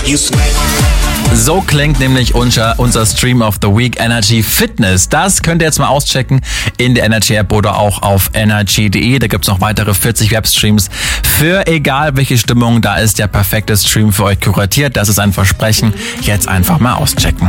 So klingt nämlich unser Stream of the Week, Energy Fitness. Das könnt ihr jetzt mal auschecken in der Energy App oder auch auf energy.de. Da gibt's noch weitere 40 Webstreams für egal welche Stimmung. Da ist der perfekte Stream für euch kuratiert. Das ist ein Versprechen. Jetzt einfach mal auschecken.